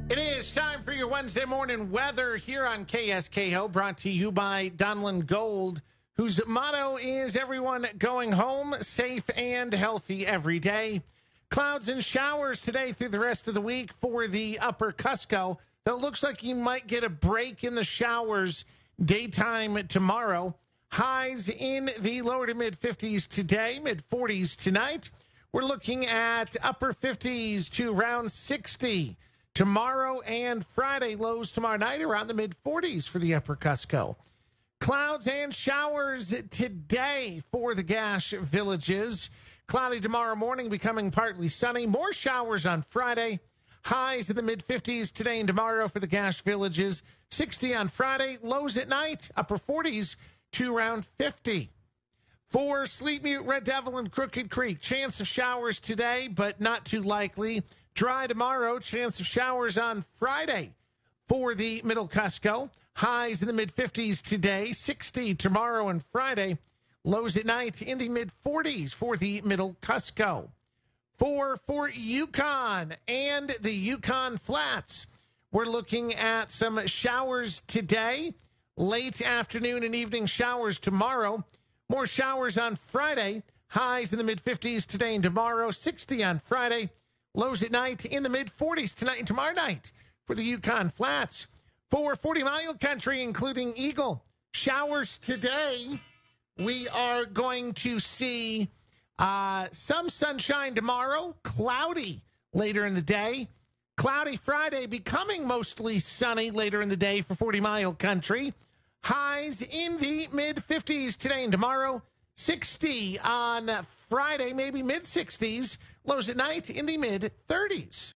It is time for your Wednesday morning weather here on KSKO, brought to you by Donlin Gold, whose motto is everyone going home safe and healthy every day. Clouds and showers today through the rest of the week for the upper Cusco. Though it looks like you might get a break in the showers daytime tomorrow. Highs in the lower to mid 50s today, mid 40s tonight. We're looking at upper 50s to around 60 tomorrow and Friday. Lows tomorrow night around the mid 40s for the upper Cusco. Clouds and showers today for the Gash Villages. Cloudy tomorrow morning, becoming partly sunny. More showers on Friday. Highs in the mid 50s today and tomorrow for the Gash Villages. 60 on Friday. Lows at night, upper 40s to around 50. For Sleep Mute, Red Devil, and Crooked Creek, chance of showers today, but not too likely. Dry tomorrow, chance of showers on Friday for the Middle Cusco. Highs in the mid-50s today, 60 tomorrow and Friday. Lows at night in the mid-40s for the Middle Cusco. For Yukon and the Yukon Flats, we're looking at some showers today, late afternoon and evening showers tomorrow. More showers on Friday. Highs in the mid-50s today and tomorrow, 60 on Friday. Lows at night in the mid-40s tonight and tomorrow night for the Yukon Flats. For 40-mile country, including Eagle, showers today. We are going to see some sunshine tomorrow, cloudy later in the day. Cloudy Friday, becoming mostly sunny later in the day for 40-mile country. Highs in the mid-50s today and tomorrow, 60 on Friday, maybe mid-60s. Lows at night in the mid-30s.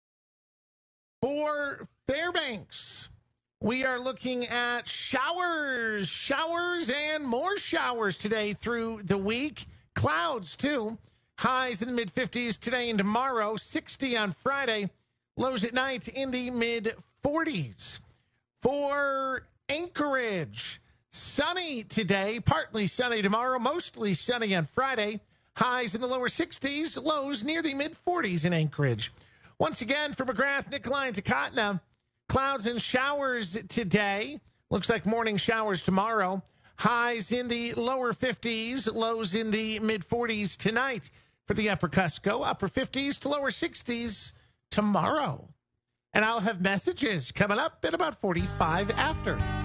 For Fairbanks, we are looking at showers, and more showers today through the week. Clouds, too. Highs in the mid-50s today and tomorrow, 60 on Friday. Lows at night in the mid-40s. For Anchorage, sunny today, partly sunny tomorrow, mostly sunny on Friday. Highs in the lower 60s, lows near the mid-40s in Anchorage. Once again, for McGrath, Nikolai, and Takotna, clouds and showers today. Looks like morning showers tomorrow. Highs in the lower 50s, lows in the mid-40s tonight for the upper Cusco. Upper 50s to lower 60s tomorrow. And I'll have messages coming up in about 45 after.